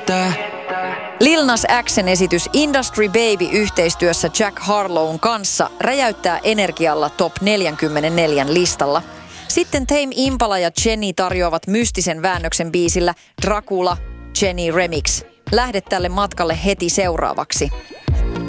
Lil Nas X:n esitys Industry Baby yhteistyössä Jack Harlown kanssa räjäyttää energialla top 44 listalla. Sitten Tame Impala ja Jenny tarjoavat mystisen väännöksen biisillä Dracula Jenny Remix. Lähde tälle matkalle heti seuraavaksi.